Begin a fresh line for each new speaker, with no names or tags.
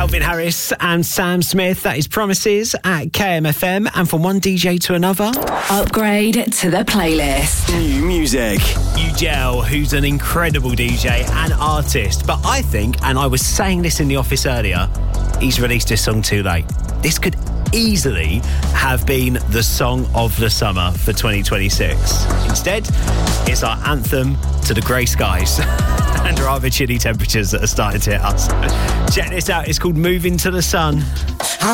Calvin Harris and Sam Smith. That is Promises at KMFM. And from one DJ to another,
upgrade to the playlist.
New music.
Ugel, who's an incredible DJ and artist. But I think, and I was saying this in the office earlier, he's released this song too late. This could easily have been the song of the summer for 2026. Instead, it's our anthem to the grey skies and rather chilly temperatures that are starting to hit us. Check this out. It's called Moving to the Sun.